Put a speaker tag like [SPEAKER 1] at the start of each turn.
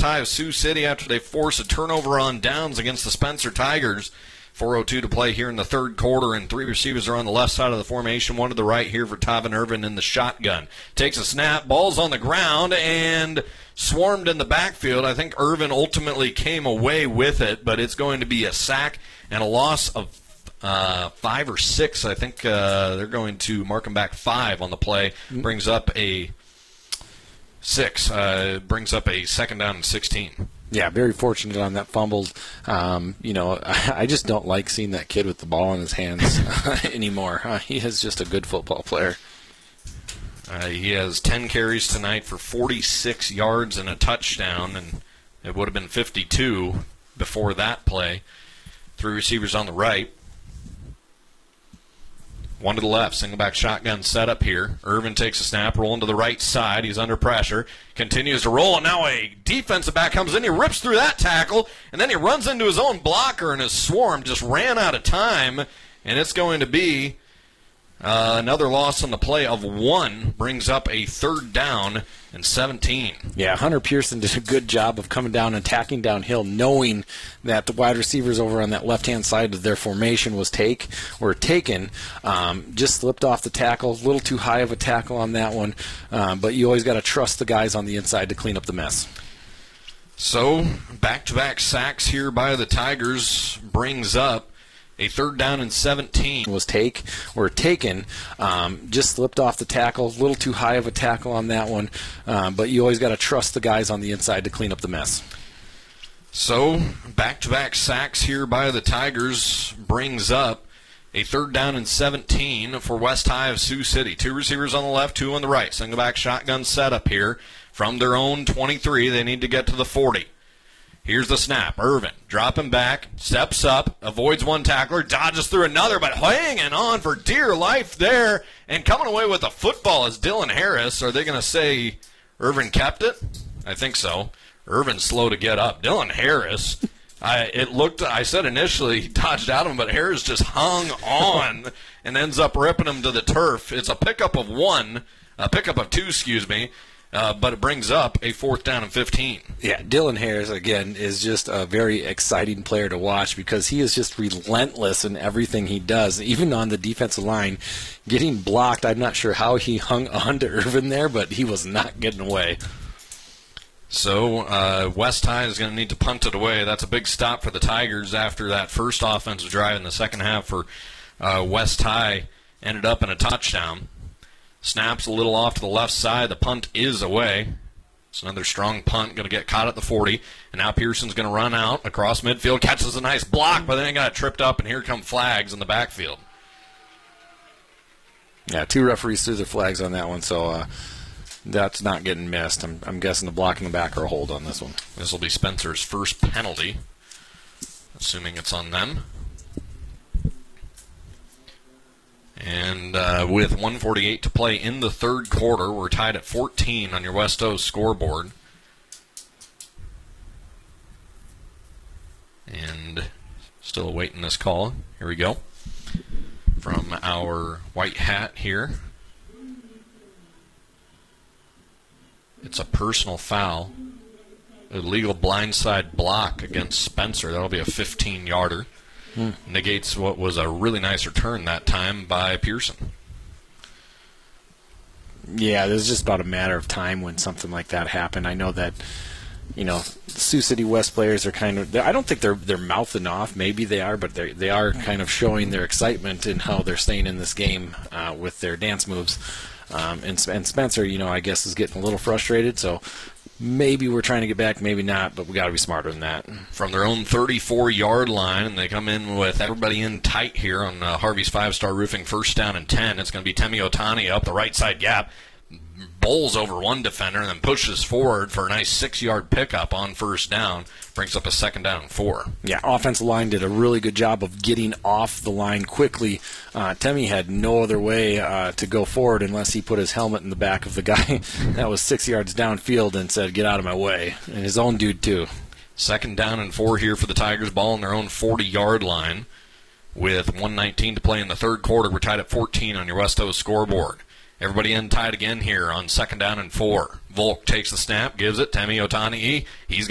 [SPEAKER 1] High of Sioux City after they force a turnover on downs against the Spencer Tigers. 4:02 to play here in the third quarter, and three receivers are on the left side of the formation, one to the right here for Tavin Irvin in the shotgun. Takes a snap, ball's on the ground, and swarmed in the backfield. I think Irvin ultimately came away with it, but it's going to be a sack and a loss of 5 or 6. I think they're going to mark him back 5 on the play. Brings up a 6. Brings up a second down and 16.
[SPEAKER 2] Yeah, very fortunate on that fumbled. I just don't like seeing that kid with the ball in his hands anymore. He is just a good football player.
[SPEAKER 1] He has 10 carries tonight for 46 yards and a touchdown, and it would have been 52 before that play. 3 receivers on the right. 1 to the left, single back shotgun setup here. Irvin takes a snap, rolling to the right side. He's under pressure, continues to roll, and now a defensive back comes in. He rips through that tackle, and then he runs into his own blocker, and his swarm just ran out of time, and it's going to be another loss on the play of 1. Brings up a third down and 17.
[SPEAKER 2] Yeah, Hunter Pearson did a good job of coming down and attacking downhill, knowing that the wide receivers over on that left-hand side of their formation was taken. Just slipped off the tackle, a little too high of a tackle on that one, but you always got to trust the guys on the inside to clean up the mess.
[SPEAKER 1] So, back-to-back sacks here by the Tigers brings up a third down and 17.
[SPEAKER 2] Was taken. Just slipped off the tackle, a little too high of a tackle on that one, but you always got to trust the guys on the inside to clean up the mess.
[SPEAKER 1] So, back-to-back sacks here by the Tigers brings up a third down and 17 for West High of Sioux City. 2 receivers on the left, 2 on the right. Single back shotgun setup here from their own 23. They need to get to the 40. Here's the snap. Irvin dropping back, steps up, avoids one tackler, dodges through another, but hanging on for dear life there, and coming away with the football is Dylan Harris. Are they going to say Irvin kept it? I think so. Irvin's slow to get up. Dylan Harris, I said initially he dodged out of him, but Harris just hung on and ends up ripping him to the turf. It's a pickup of 2, but it brings up a fourth down and 15.
[SPEAKER 2] Yeah, Dylan Harris, again, is just a very exciting player to watch because he is just relentless in everything he does. Even on the defensive line, getting blocked, I'm not sure how he hung on to Irvin there, but he was not getting away.
[SPEAKER 1] So West High is going to need to punt it away. That's a big stop for the Tigers after that first offensive drive in the second half for West High ended up in a touchdown. Snaps a little off to the left side. The punt is away. It's another strong punt, going to get caught at the 40. And now Pearson's going to run out across midfield, catches a nice block, but then he got tripped up, and here come flags in the backfield.
[SPEAKER 2] Yeah, 2 referees threw their flags on that one, so that's not getting missed. I'm guessing the block in the back or a hold on this one.
[SPEAKER 1] This will be Spencer's first penalty, assuming it's on them. And with 1:48 to play in the third quarter, we're tied at 14 on your West O scoreboard. And still awaiting this call. Here we go. From our white hat here. It's a personal foul. Illegal blindside block against Spencer. That'll be a 15-yarder. Negates what was a really nice return that time by Pearson.
[SPEAKER 2] Yeah, this is just about a matter of time when something like that happened. I know that, Sioux City West players are kind of, I don't think they're mouthing off. Maybe they are, but they are kind of showing their excitement in how they're staying in this game with their dance moves. And Spencer, I guess, is getting a little frustrated, so maybe we're trying to get back, maybe not, but we got to be smarter than that.
[SPEAKER 1] From their own 34-yard line, and they come in with everybody in tight here on Harvey's 5-Star Roofing, first down and 10. It's going to be Temi Otani up the right side gap, bowls over one defender, and then pushes forward for a nice 6-yard pickup on first down. Brings up a second down and 4.
[SPEAKER 2] Yeah, offensive line did a really good job of getting off the line quickly. Temi had no other way to go forward unless he put his helmet in the back of the guy that was 6 yards downfield and said, "Get out of my way." And his own dude, too.
[SPEAKER 1] Second down and 4 here for the Tigers. Ball on their own 40-yard line with 1:19 to play in the third quarter. We're tied at 14 on your West O scoreboard. Everybody in tied again here on second down and 4. Volk takes the snap, gives it. Temi Otani, he's